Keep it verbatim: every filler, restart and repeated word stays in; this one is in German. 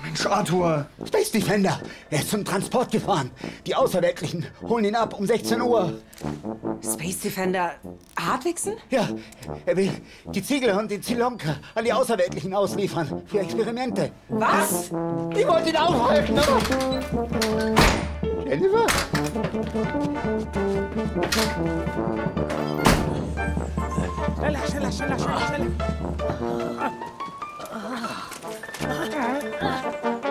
Mensch, Arthur. Space Defender. Er ist zum Transport gefahren. Die Außerweltlichen holen ihn ab um sechzehn Uhr. Space Defender Hartwigsen? Ja, er will die Ziegel und den Zilonka an die Außerweltlichen ausliefern. Für Experimente. Was? Ich wollte ihn aufhalten, aber... Jennifer? Schneller, schneller, schneller, schneller, schneller.